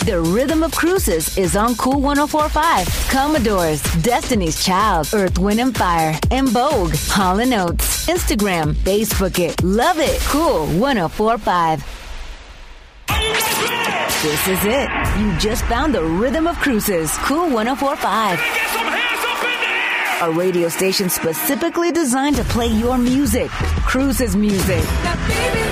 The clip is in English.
The Rhythm of Cruises is on Cool 104.5. Commodores, Destiny's Child, Earth, Wind & Fire, and Vogue. Hall & Oates. Instagram, Facebook it. Love it. Cool 104.5. This is it. You just found the Rhythm of Cruises. Cool 104.5. A radio station specifically designed to play your music. Cruises music. Now, baby,